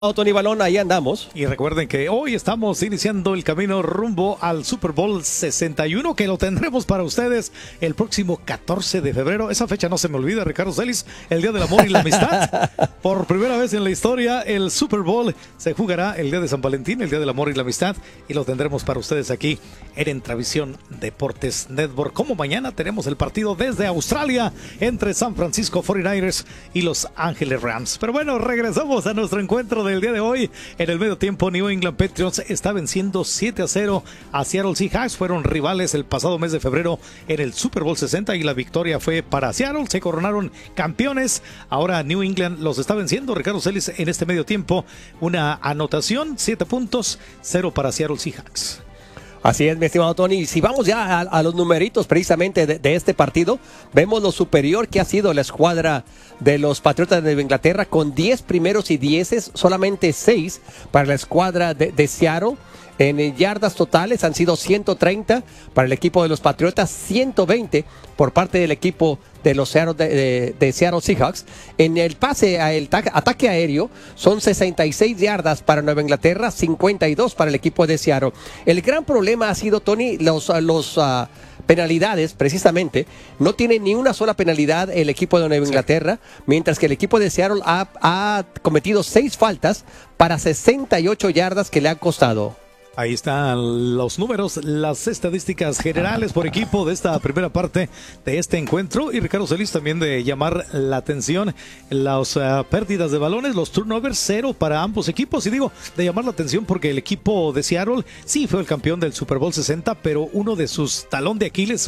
Tony Balón, ahí andamos. Y recuerden que hoy estamos iniciando el camino rumbo al Super Bowl 61, que lo tendremos para ustedes el próximo 14 de febrero. Esa fecha no se me olvida, Ricardo Celis, el Día del Amor y la Amistad. Por primera vez en la historia, el Super Bowl se jugará el día de San Valentín, el Día del Amor y la Amistad, y lo tendremos para ustedes aquí en Entravisión Deportes Network. Como mañana tenemos el partido desde Australia entre San Francisco 49ers y Los Ángeles Rams. Pero bueno, regresamos a nuestro encuentro del día de hoy. En el medio tiempo, New England Patriots está venciendo 7-0 a Seattle Seahawks. Fueron rivales el pasado mes de febrero en el Super Bowl 60 y la victoria fue para Seattle. Se coronaron campeones. Ahora New England los está venciendo. Ricardo Celis en este medio tiempo. Una anotación, 7 puntos, 0 para Seattle Seahawks. Así es, mi estimado Tony. Si vamos ya a los numeritos precisamente de este partido, vemos lo superior que ha sido la escuadra de los Patriotas de Nueva Inglaterra con 10 primeros y 10, solamente 6 para la escuadra de Seattle. En yardas totales han sido 130 para el equipo de los Patriotas, 120 por parte del equipo de los de Seattle Seahawks. En el pase al ataque aéreo son 66 yardas para Nueva Inglaterra, 52 para el equipo de Seattle. El gran problema ha sido, Tony, los penalidades, precisamente. No tiene ni una sola penalidad el equipo de Nueva Inglaterra, mientras que el equipo de Seattle ha cometido 6 faltas para 68 yardas que le han costado. Ahí están los números, las estadísticas generales por equipo de esta primera parte de este encuentro. Y Ricardo Celis, también de llamar la atención las pérdidas de balones, los turnovers, 0 para ambos equipos. Y digo, de llamar la atención porque el equipo de Seattle sí fue el campeón del Super Bowl 60, pero uno de sus talón de Aquiles,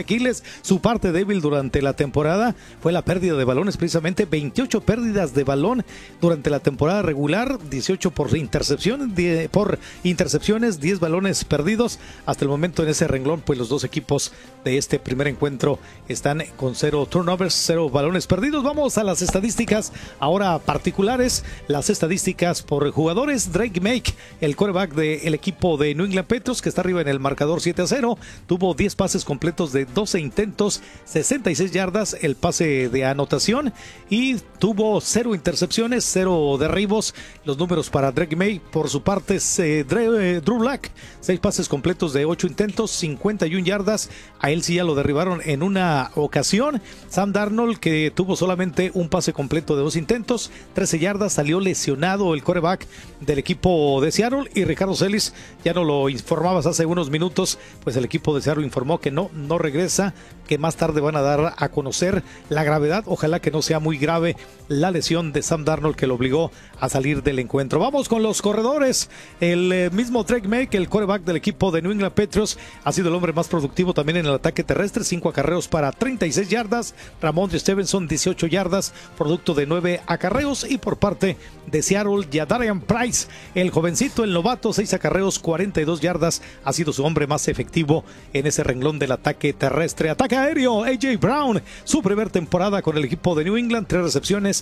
su parte débil durante la temporada fue la pérdida de balones, precisamente 28 pérdidas de balón durante la temporada regular, 18 por intercepción, 10 balones perdidos. Hasta el momento en ese renglón, pues los dos equipos de este primer encuentro están con 0 turnovers, 0 balones perdidos. Vamos a las estadísticas ahora particulares, las estadísticas por jugadores. Drake Maye, el quarterback del equipo de New England Patriots, que está arriba en el marcador 7-0, tuvo 10 pases completos de 12 intentos, 66 yardas el pase de anotación y tuvo 0 intercepciones, 0 derribos. Los números para Drake Maye. Por su parte, Drew Black, 6 pases completos de 8 intentos, 51 yardas. A él sí ya lo derribaron en una ocasión. Sam Darnold, que tuvo solamente un pase completo de 2 intentos, 13 yardas, salió lesionado el quarterback del equipo de Seattle. Y Ricardo Celis, ya no lo informabas hace unos minutos, pues el equipo de Seattle informó que no regresa, que más tarde van a dar a conocer la gravedad. Ojalá que no sea muy grave la lesión de Sam Darnold que lo obligó a salir del encuentro. Vamos con los corredores. El mismo Drake Maye, el quarterback del equipo de New England Patriots, ha sido el hombre más productivo también en el ataque terrestre, 5 acarreos para 36 yardas. Ramondre Stevenson, 18 yardas, producto de 9 acarreos. Y por parte de Seattle, Jadarian Price, el jovencito, el novato, 6 acarreos, 42 yardas, ha sido su hombre más efectivo en ese renglón del ataque terrestre. Ataque aéreo, A.J. Brown, su primer temporada con el equipo de New England, 3 recepciones,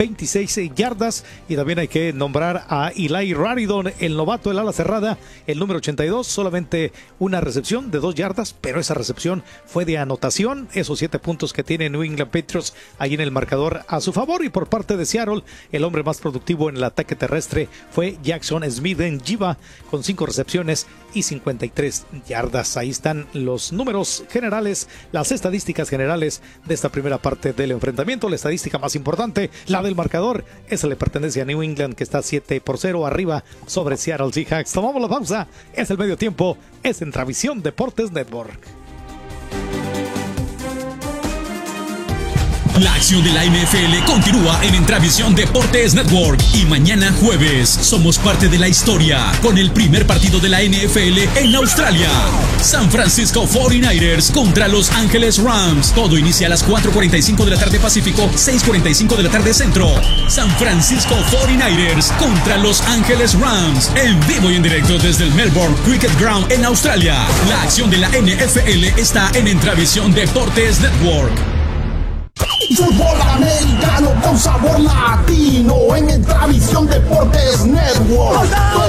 26 yardas. Y también hay que nombrar a Eli Raridon, el novato, el ala cerrada, el número 82, solamente una recepción de 2 yardas, pero esa recepción fue de anotación. Esos 7 puntos que tiene New England Patriots ahí en el marcador a su favor. Y por parte de Seattle, el hombre más productivo en el ataque terrestre fue Jackson Smith-Njigba, con 5 recepciones y 53 yardas. Ahí están los números generales, las estadísticas generales de esta primera parte del enfrentamiento. La estadística más importante, la del marcador, esa le pertenece a New England, que está 7-0 arriba sobre Seattle Seahawks. Tomamos la pausa, es el medio tiempo, es Entravisión Deportes Network. La acción de la NFL continúa en Entravisión Deportes Network y mañana jueves somos parte de la historia con el primer partido de la NFL en Australia. San Francisco 49ers contra Los Ángeles Rams. Todo inicia a las 4:45 de la tarde Pacífico, 6:45 de la tarde Centro. San Francisco 49ers contra Los Ángeles Rams. En vivo y en directo desde el Melbourne Cricket Ground en Australia. La acción de la NFL está en Entravisión Deportes Network. Fútbol americano con sabor latino en Entravisión Deportes Network.